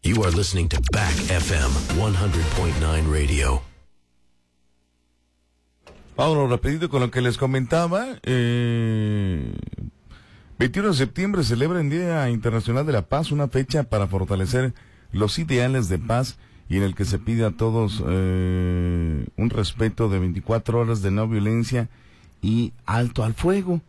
You are listening to Back FM 100.9 Radio. Vámonos rapidito con lo que les comentaba. 21 de septiembre celebra el Día Internacional de la Paz, una fecha para fortalecer los ideales de paz y en el que se pide a todos un respeto de 24 horas de no violencia y alto al fuego.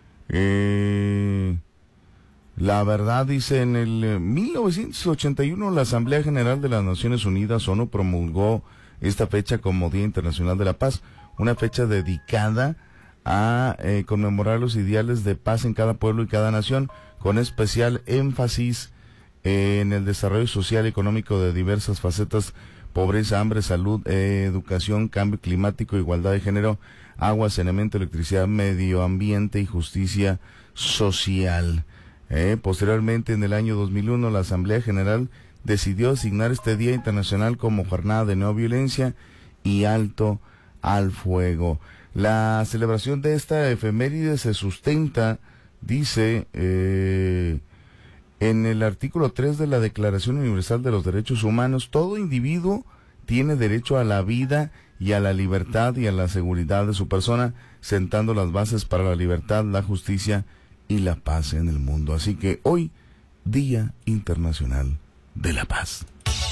La verdad, dice, en el 1981 la Asamblea General de las Naciones Unidas, ONU, promulgó esta fecha como Día Internacional de la Paz, una fecha dedicada a conmemorar los ideales de paz en cada pueblo y cada nación, con especial énfasis en el desarrollo social y económico de diversas facetas: pobreza, hambre, salud, educación, cambio climático, igualdad de género, agua, saneamiento, electricidad, medio ambiente y justicia social. Posteriormente, en el año 2001, la Asamblea General decidió asignar este Día Internacional como Jornada de No Violencia y Alto al Fuego. La celebración de esta efeméride se sustenta, dice, en el artículo 3 de la Declaración Universal de los Derechos Humanos. Todo individuo tiene derecho a la vida y a la libertad y a la seguridad de su persona, sentando las bases para la libertad, la justicia y la paz en el mundo. Así que hoy, Día Internacional de la Paz.